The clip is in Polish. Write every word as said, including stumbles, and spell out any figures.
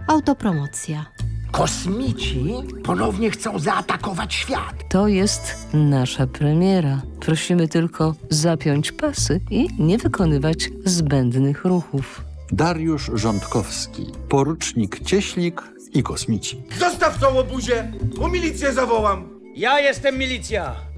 Autopromocja. Kosmici ponownie chcą zaatakować świat. To jest nasza premiera. Prosimy tylko zapiąć pasy i nie wykonywać zbędnych ruchów. Dariusz Rządkowski, porucznik Cieślik i kosmici. Zostaw tą łobuzię, bo milicję zawołam. Ja jestem milicja.